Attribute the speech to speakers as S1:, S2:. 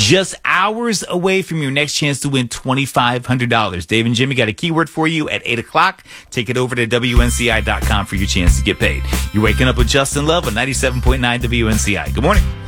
S1: just hours away from your next chance to win $2,500. Dave and Jimmy got a keyword for you at 8 o'clock. Take it over to WNCI.com for your chance to get paid. You're waking up with Justin Love on 97.9 WNCI. Good morning.